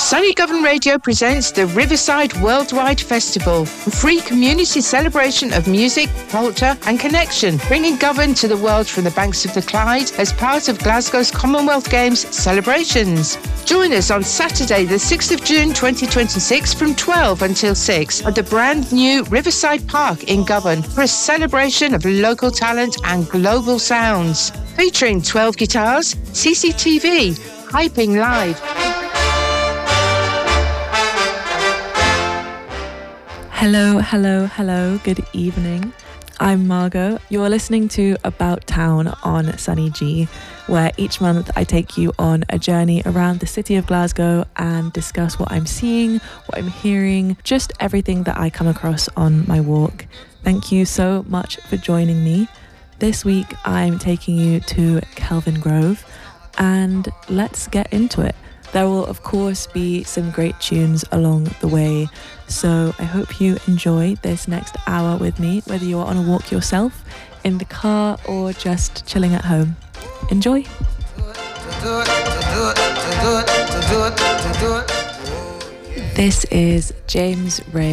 Sunny Govan Radio presents the Riverside Worldwide Festival, a free community celebration of music, culture and connection, bringing Govan to the world from the banks of the Clyde as part of Glasgow's Commonwealth Games celebrations. Join us on Saturday the 6th of June 2026 from 12 until 6 at the brand new Riverside Park in Govan for a celebration of local talent and global sounds. Featuring 12 guitars, CCTV, Hyping Live. Hello, good evening. I'm Margot. You're listening to About Town on Sunny G, where each month I take you on a journey around the city of Glasgow and discuss what I'm seeing, what I'm hearing, just everything that I come across on my walk. Thank you so much for joining me. This week I'm taking you to Kelvingrove, and let's get into it. There will of course be some great tunes along the way, so I hope you enjoy this next hour with me, whether you're on a walk yourself, in the car or just chilling at home. Enjoy! This is James Ray